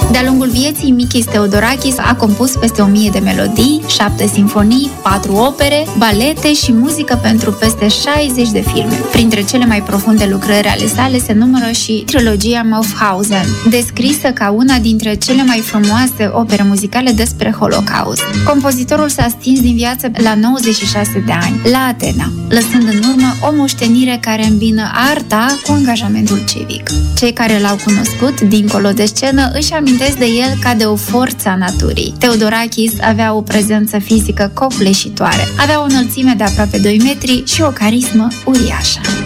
De-a lungul vieții, Mikis Theodorakis a compus peste 1000 de melodii, 7 sinfonii, 4 opere, balete și muzică pentru peste 60 de filme. Printre cele mai profunde lucrări ale sale se numără și trilogia Mauthausen, descrisă ca una dintre cele mai frumoase opere muzicale despre Holocaust. Compozitorul s-a stins din viață la 96 de ani, la Atena, lăsând în urmă o moștenire care îmbină arta cu angajamentul civic. Cei care l-au cunoscut, dincolo de scenă, își amintesc de el ca de o forță a naturii. Theodorakis avea o prezență fizică copleșitoare, avea o înălțime de aproape 2 metri și o carismă uriașă.